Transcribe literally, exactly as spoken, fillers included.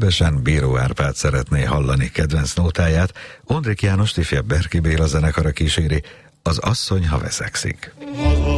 Sebesen Bíró Árpád szeretné hallani kedvenc nótáját, Ondrik Jánost ifjabb Berki Béla zenekara kíséri, Az asszony, ha veszekszik.